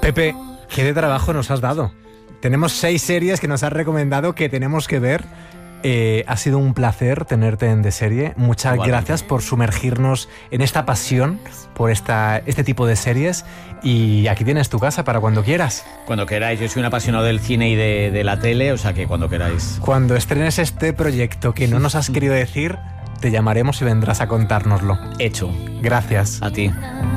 Pepe, ¿qué de trabajo nos has dado? Tenemos 6 series que nos has recomendado que tenemos que ver. Ha sido un placer tenerte en De Serie. Muchas gracias por sumergirnos en esta pasión por este tipo de series. Y aquí tienes tu casa para cuando quieras. Cuando queráis. Yo soy un apasionado del cine y de la tele, o sea que cuando queráis. Cuando estrenes este proyecto que no nos has querido decir, te llamaremos y vendrás a contárnoslo. Hecho. Gracias. A ti.